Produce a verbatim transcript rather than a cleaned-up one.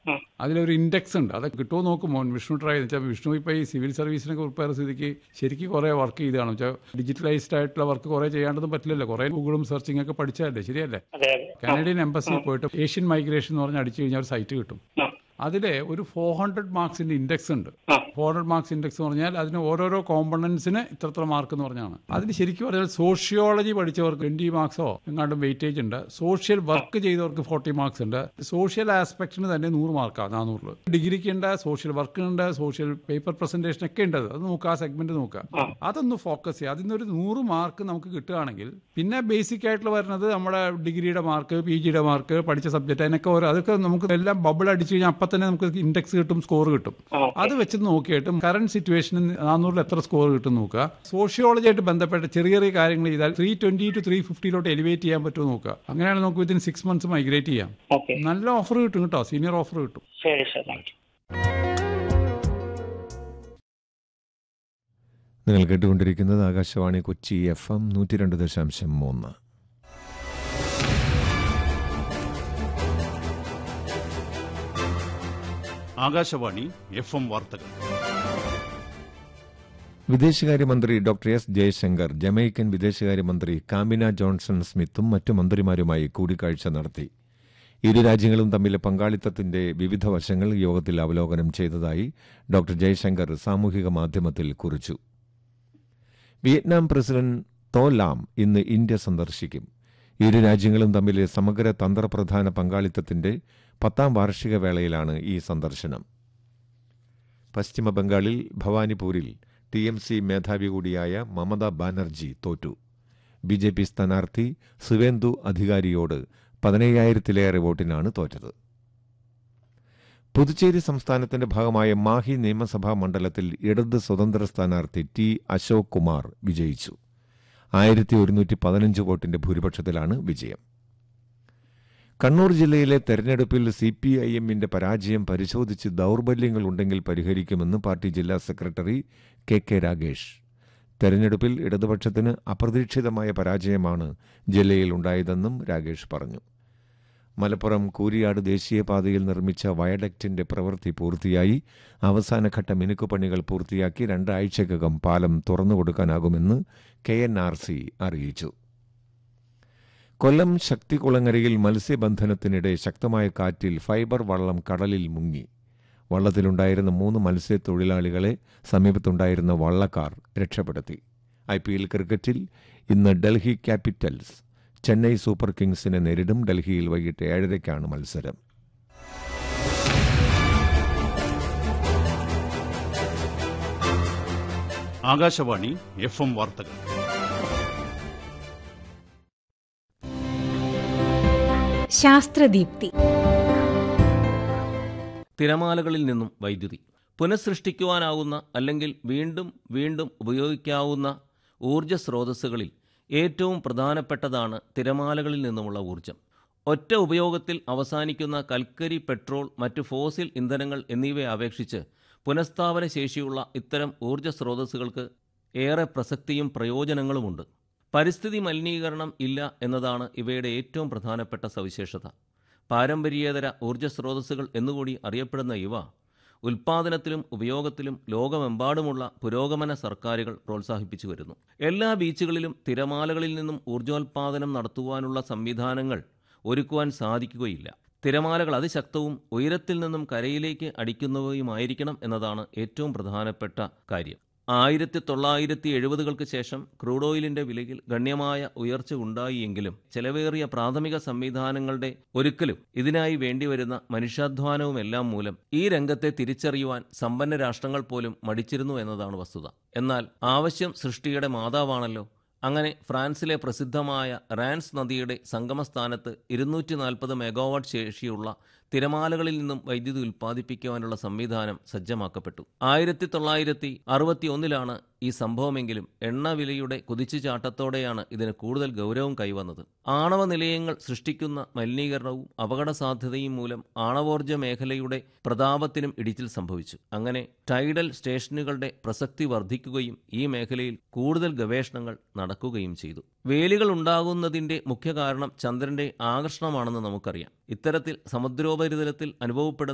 അതിലൊരു ഇൻഡെക്സ് ഉണ്ട്. അത് കിട്ടുമോ നോക്കുമോ വിഷ്ണു ട്രൈ വെച്ചാൽ വിഷ്ണു ഇപ്പോൾ ഈ സിവിൽ സർവീസിനൊക്കെ പ്രിപ്പയർ സ്ഥിതിക്ക് ശരിക്കും കുറേ വർക്ക് ചെയ്താണ് വെച്ചാൽ ഡിജിറ്റലൈസ്ഡ് ആയിട്ടുള്ള വർക്ക് കുറേ ചെയ്യാണ്ടൊന്നും പറ്റില്ലല്ലോ. കുറേ ഗൂഗിളും സെർച്ചിങ് ഒക്കെ പഠിച്ചതല്ലേ, ശരിയല്ലേ? കാനഡിയൻ എംബസിയിൽ പോയിട്ട് ഏഷ്യൻ മൈഗ്രേഷൻ എന്ന് പറഞ്ഞ് അടിച്ചു കഴിഞ്ഞാൽ ഒരു സൈറ്റ് കിട്ടും. അതിലെ ഒരു ഫോർ ഹൺഡ്രഡ് മാർക്സിന്റെ ഇൻഡെക്സ് ഉണ്ട്. ഫോർ ഹൺഡ്രഡ് മാർക്സ് ഇൻഡെക്സ് എന്ന് പറഞ്ഞാൽ അതിന് ഓരോരോ കോമ്പണൻസിന് ഇത്രത്ര മാർക്ക് എന്ന് പറഞ്ഞാണ്. അതിന് ശരിക്കും പറഞ്ഞാൽ സോഷ്യോളജി പഠിച്ചവർക്ക് ട്വന്റി മാർക്സോ എങ്ങാണ്ടും വെയിറ്റേജ് ഉണ്ട്. സോഷ്യൽ വർക്ക് ചെയ്തവർക്ക് ഫോർട്ടി മാർക്സ് ഉണ്ട്. സോഷ്യൽ ആസ്പെക്ടിന് തന്നെ നൂറ് മാർക്കാണ് നാനൂറിൽ. ഡിഗ്രിക്ക് ഉണ്ട്, സോഷ്യൽ വർക്കിനുണ്ട്, സോഷ്യൽ പേപ്പർ പ്രസന്റേഷൻ ഒക്കെ ഉണ്ട്. അത് നോക്കുക, ആ സെഗ്മെന്റ് നോക്കുക, അതൊന്ന് ഫോക്കസ് ചെയ്യുക. അതിനൊരു നൂറ് മാർക്ക് നമുക്ക് കിട്ടുകയാണെങ്കിൽ പിന്നെ ബേസിക് ആയിട്ടുള്ള വരുന്നത് നമ്മുടെ ഡിഗ്രിയുടെ മാർക്ക്, പി ജിയുടെ മാർക്ക്, പഠിച്ച സബ്ജക്റ്റ്, അതിനൊക്കെ ഓരോ അതൊക്കെ നമുക്ക് എല്ലാം ബബിൾ അടിച്ചു കഴിഞ്ഞാൽ അപ്പം തന്നെ നമുക്ക് ഇൻഡെക്സ് കിട്ടും, സ്കോർ കിട്ടും. അത് വെച്ച് നോക്കിയിട്ട് കറന്റ് സിറ്റുവേഷനിൽ നാനൂറിൽ എത്ര സ്കോർ കിട്ടും നോക്കുക. സോഷ്യോളജി ആയിട്ട് ബന്ധപ്പെട്ട ചെറിയ ചെറിയ കാര്യങ്ങൾ ചെയ്താൽ three twenty two three ഫിഫ്റ്റിയിലോട്ട് elevate ചെയ്യാൻ പറ്റുമോ നോക്കുക. അങ്ങനെയാണ് നമുക്ക് വിത്തിൻ സിക്സ് മന്ത്സ് മൈഗ്രേറ്റ് ചെയ്യാം. നല്ല ഓഫർ കിട്ടും കേട്ടോ, സീനിയർ ഓഫർ കിട്ടും. നിങ്ങൾ കേട്ടുകൊണ്ടിരിക്കുന്നത് ആകാശവാണി കൊച്ചി എഫ് എം നൂറ്റി രണ്ട് ദശാംശം മൂന്ന്. ആകാശവാണി എഫ് എം വാർത്തകൾ. വിദേശകാര്യമന്ത്രി ഡോക്ടർ എസ് ജയശങ്കർ ജമൈക്കൻ വിദേശകാര്യമന്ത്രി കാമിന ജോൺസൺ സ്മിത്തും മറ്റു മന്ത്രിമാരുമായി കൂടിക്കാഴ്ച നടത്തി. ഇരു രാജ്യങ്ങളും തമ്മിലെ പങ്കാളിത്തത്തിന്റെ വിവിധ വശങ്ങൾ യോഗത്തിൽ അവലോകനം ചെയ്തതായി ഡോക്ടർ ജയശങ്കർ സാമൂഹിക മാധ്യമത്തിൽ കുറിച്ചു. വിയറ്റ്നാം പ്രസിഡന്റ് തോ ലാം ഇന്ന് ഇന്ത്യ സന്ദർശിക്കും. ഇരു രാജ്യങ്ങളും തമ്മിലെ സമഗ്ര തന്ത്രപ്രധാന പങ്കാളിത്തത്തിന്റെ പത്താം വാർഷിക വേളയിലാണ് ഈ സന്ദർശനം. പശ്ചിമബംഗാളിൽ ഭവാനിപൂരിൽ ടി എം സി മേധാവി കൂടിയായ മമതാ ബാനർജി തോറ്റു. ബി ജെ പി സ്ഥാനാർത്ഥി സുവേന്ദു അധികാരിയോട് പതിനയ്യായിരത്തിലേറെ വോട്ടിനാണ് തോറ്റത്. പുതുച്ചേരി സംസ്ഥാനത്തിന്റെ ഭാഗമായ മാഹി നിയമസഭാ മണ്ഡലത്തിൽ ഇടത് സ്വതന്ത്ര സ്ഥാനാർത്ഥി ടി അശോക് കുമാർ വിജയിച്ചു. ആയിരത്തി ഒരുന്നൂറ്റി പതിനഞ്ച് വോട്ടിന്റെ ഭൂരിപക്ഷത്തിലാണ് വിജയം. കണ്ണൂർ ജില്ലയിലെ തെരഞ്ഞെടുപ്പിൽ സി പി ഐ എമ്മിന്റെ പരാജയം പരിശോധിച്ച് ദൌർബല്യങ്ങളുണ്ടെങ്കിൽ പരിഹരിക്കുമെന്ന് പാർട്ടി ജില്ലാ സെക്രട്ടറി കെ കെ രാഗേഷ്. തെരഞ്ഞെടുപ്പിൽ ഇടതുപക്ഷത്തിന് അപ്രതീക്ഷിതമായ പരാജയമാണ് ജില്ലയിൽ ഉണ്ടായതെന്നും രാഗേഷ് പറഞ്ഞു. മലപ്പുറം കൂരിയാട് ദേശീയപാതയിൽ നിർമ്മിച്ച വയഡക്റ്റിന്റെ പ്രവൃത്തി പൂർത്തിയായി. അവസാനഘട്ട മിനുക്കുപണികൾ പൂർത്തിയാക്കി രണ്ടാഴ്ചക്കകം പാലം തുറന്നുകൊടുക്കാനാകുമെന്ന് കെ എൻ ആർ സി അറിയിച്ചു. കൊല്ലം ശക്തികുളങ്ങരയിൽ മത്സ്യബന്ധനത്തിനിടെ ശക്തമായ കാറ്റിൽ ഫൈബർ വള്ളം കടലിൽ മുങ്ങി. വള്ളത്തിലുണ്ടായിരുന്ന മൂന്ന് മത്സ്യത്തൊഴിലാളികളെ സമീപത്തുണ്ടായിരുന്ന വള്ളക്കാർ രക്ഷപ്പെടുത്തി. ഐ പി എൽ ക്രിക്കറ്റിൽ ഇന്ന് ഡൽഹി ക്യാപിറ്റൽസ് ചെന്നൈ സൂപ്പർ കിങ്സിനെ നേരിടും. ഡൽഹിയിൽ വൈകിട്ട് ഏഴരയ്ക്കാണ് മത്സരം. ആകാശവാണി എഫ് എം വാർത്തകൾ. ശാസ്ത്രദീപ്തി. തിരമാലകളിൽ നിന്നും വൈദ്യുതി പുനഃസൃഷ്ടിക്കുവാനാവുന്ന അല്ലെങ്കിൽ വീണ്ടും വീണ്ടും ഉപയോഗിക്കാവുന്ന ഊർജ സ്രോതസ്സുകളിൽ ഏറ്റവും പ്രധാനപ്പെട്ടതാണ് തിരമാലകളിൽ നിന്നുമുള്ള ഊർജം. ഒറ്റ ഉപയോഗത്തിൽ അവസാനിക്കുന്ന കൽക്കരി, പെട്രോൾ, മറ്റു ഫോസിൽ ഇന്ധനങ്ങൾ എന്നിവയെ അപേക്ഷിച്ച് പുനഃസ്ഥാപന ശേഷിയുള്ള ഇത്തരം ഊർജ സ്രോതസ്സുകൾക്ക് ഏറെ പ്രസക്തിയും പ്രയോജനങ്ങളുമുണ്ട്. പരിസ്ഥിതി മലിനീകരണം ഇല്ല എന്നതാണ് ഇവയുടെ ഏറ്റവും പ്രധാനപ്പെട്ട സവിശേഷത. പാരമ്പര്യേതര ഊർജ സ്രോതസ്സുകൾ എന്നുകൂടി അറിയപ്പെടുന്ന ഇവ ഉൽപ്പാദനത്തിലും ഉപയോഗത്തിലും ലോകമെമ്പാടുമുള്ള പുരോഗമന സർക്കാരുകൾ പ്രോത്സാഹിപ്പിച്ചു വരുന്നു. എല്ലാ ബീച്ചുകളിലും തിരമാലകളിൽ നിന്നും ഊർജോൽപാദനം നടത്തുവാനുള്ള സംവിധാനങ്ങൾ ഒരുക്കുവാൻ സാധിക്കുകയില്ല. തിരമാലകൾ അതിശക്തവും ഉയരത്തിൽ നിന്നും കരയിലേക്ക് അടിക്കുന്നവയുമായിരിക്കണം എന്നതാണ് ഏറ്റവും പ്രധാനപ്പെട്ട കാര്യം. ആയിരത്തി തൊള്ളായിരത്തി എഴുപതുകൾക്ക് ശേഷം ക്രൂഡ് ഓയിലിന്റെ വിലയിൽ ഗണ്യമായ ഉയർച്ച ഉണ്ടായി എങ്കിലും ചെലവേറിയ പ്രാഥമിക സംവിധാനങ്ങളുടെ ഒരുക്കലും ഇതിനായി വേണ്ടിവരുന്ന മനുഷ്യാധ്വാനവുമെല്ലാം മൂലം ഈ രംഗത്തെ തിരിച്ചറിയുവാൻ സമ്പന്ന രാഷ്ട്രങ്ങൾ പോലും മടിച്ചിരുന്നു എന്നതാണ് വസ്തുത. എന്നാൽ ആവശ്യം സൃഷ്ടിയുടെ മാതാവാണല്ലോ. അങ്ങനെ ഫ്രാൻസിലെ പ്രസിദ്ധമായ റാൻസ് നദിയുടെ സംഗമസ്ഥാനത്ത് ഇരുന്നൂറ്റി നാൽപ്പത് മെഗാവാട്ട് ശേഷിയുള്ള തിരമാലകളിൽ നിന്നും വൈദ്യുതി ഉൽപ്പാദിപ്പിക്കുവാനുള്ള സംവിധാനം സജ്ജമാക്കപ്പെട്ടു. ആയിരത്തി തൊള്ളായിരത്തി അറുപത്തി ഒന്നിലാണ് ഈ സംഭവമെങ്കിലും എണ്ണ വിലയുടെ കുതിച്ചുചാട്ടത്തോടെയാണ് ഇതിന് കൂടുതൽ ഗൗരവം കൈവന്നത്. ആണവ നിലയങ്ങൾ സൃഷ്ടിക്കുന്ന മലിനീകരണവും അപകട സാധ്യതയും മൂലം ആണവോർജ മേഖലയുടെ പ്രതാപത്തിനും ഇടിച്ചിൽ സംഭവിച്ചു. അങ്ങനെ ടൈഡൽ സ്റ്റേഷനുകളുടെ പ്രസക്തി വർദ്ധിക്കുകയും ഈ മേഖലയിൽ കൂടുതൽ ഗവേഷണങ്ങൾ നടക്കുകയും ചെയ്തു. വേലികൾ ഉണ്ടാകുന്നതിന്റെ മുഖ്യ കാരണം ചന്ദ്രന്റെ ആകർഷണമാണെന്ന് നമുക്കറിയാം. ഇത്തരത്തിൽ സമുദ്രോപരിതലത്തിൽ അനുഭവപ്പെടുന്ന